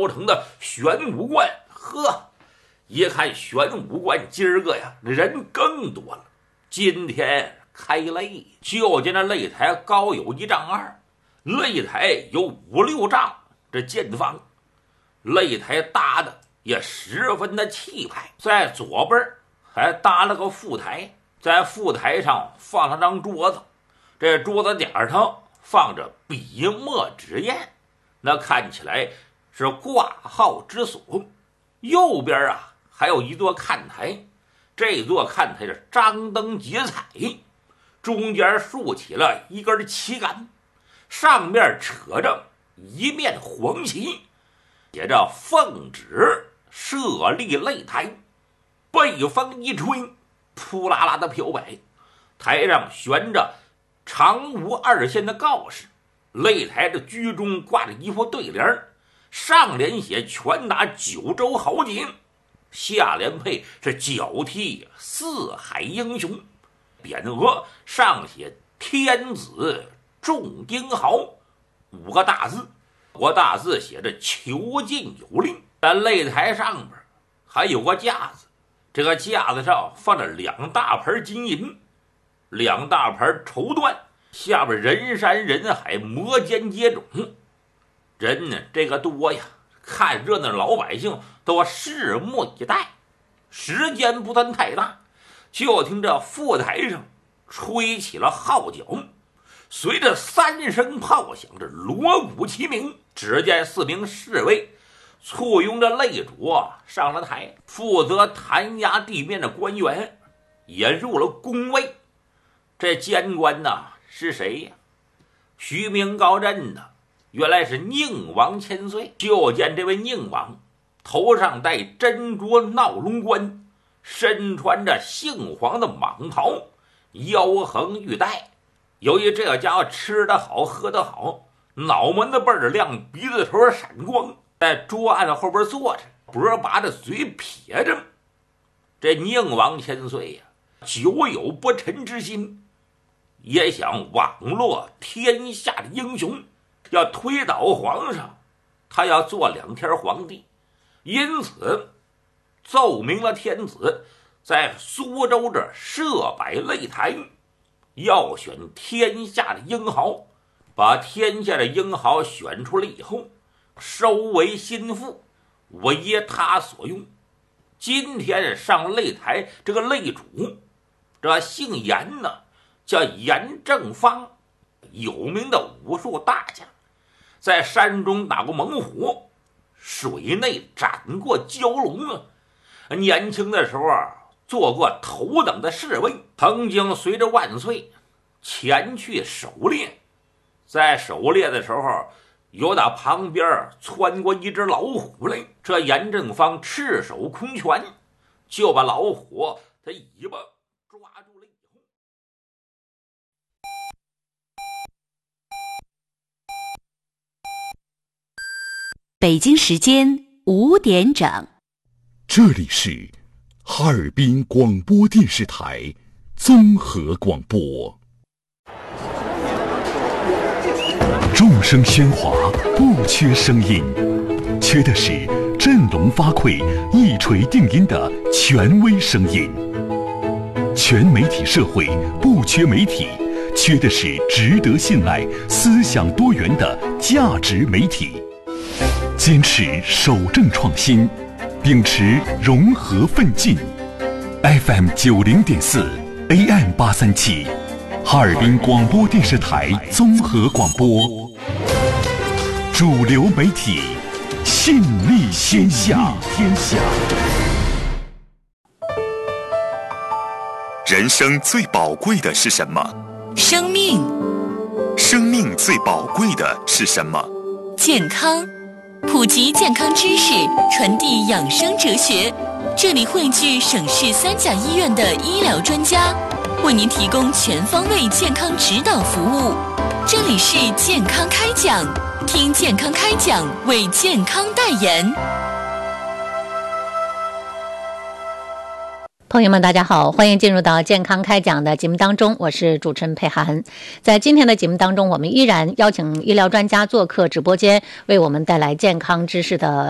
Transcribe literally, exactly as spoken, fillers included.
雕成的玄武观。呵，一看玄武观今儿个呀人更多了。今天开擂，就见那擂台高有一丈二，擂台有五六丈这见方，擂台搭的也十分的气派。在左边还搭了个副台，在副台上放了张桌子，这桌子点上放着笔墨纸砚，那看起来是挂号之所。右边啊还有一座看台，这座看台是张灯结彩，中间竖起了一根旗杆，上面扯着一面黄旗，写着奉旨设立擂台。北风一吹，扑啦啦的飘摆，台上悬着长无二线的告示，擂台的居中挂着一副对联，上联写拳打九州豪杰，下联配是脚踢四海英雄，匾额上写天子重英豪五个大字，五个大字写着囚禁有令。在擂台上边还有个架子，这个架子上放着两大盆金银，两大盆绸缎，下边人山人海，摩肩接踵。人呢这个多呀，看热闹的老百姓都拭目以待。时间不算太大，就听这副台上吹起了号角，随着三声炮响，这锣鼓齐鸣。只见四名侍卫簇拥着擂主上了台，负责弹压地面的官员也入了宫位。这监官呢是谁呀？虚名高振的，原来是宁王千岁。就见这位宁王头上戴珍珠闹龙冠，身穿着杏黄的蟒袍，腰横玉带。由于这个家伙吃得好喝得好，脑门子倍儿亮，鼻子头闪光，在桌案后边坐着，脖拔着，嘴撇着。这宁王千岁呀、啊，久有不臣之心，也想网络天下的英雄，要推倒皇上，他要做两天皇帝。因此奏明了天子，在苏州这设摆擂台，要选天下的英豪，把天下的英豪选出来以后，收为心腹，为他所用。今天上擂台这个擂主，这姓严呢，叫严正方，有名的武术大家，在山中打过猛虎，水内斩过蛟龙啊。年轻的时候做过头等的侍卫，曾经随着万岁前去狩猎，在狩猎的时候有打旁边窜过一只老虎来，这严正方赤手空拳就把老虎他尾巴抓住了以后， 北京时间五点整， 这里是哈尔滨广播电视台综合广播。众声喧哗，不缺声音，缺的是振聋发聩、一锤定音的权威声音。全媒体社会不缺媒体，缺的是值得信赖、思想多元的价值媒体。坚持守正创新，秉持融合奋进。F M 九零点四 A M 八三七，哈尔滨广播电视台综合广播，主流媒体，信力天下。天下。 人生最宝贵的是什么？ 生命。 生命最宝贵的是什么？ 健康。普及健康知识，传递养生哲学。这里汇聚省市三甲医院的医疗专家，为您提供全方位健康指导服务。这里是健康开讲，听健康开讲，为健康代言。朋友们大家好，欢迎进入到健康开讲的节目当中，我是主持人佩涵。在今天的节目当中，我们依然邀请医疗专家做客直播间，为我们带来健康知识的